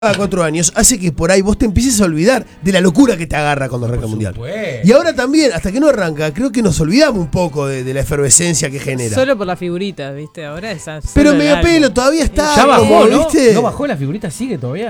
cada 4 años hace que por ahí vos te empieces a olvidar de la locura que te agarra cuando arranca el mundial. Y ahora también, hasta que no arranca, creo que nos olvidamos un poco de la efervescencia que genera. Solo por las figuritas, ¿viste? Ahora es. Pero medio pelo, todavía está. Ya bajó, como, ¿no? ¿viste? No bajó la figurita, sigue todavía.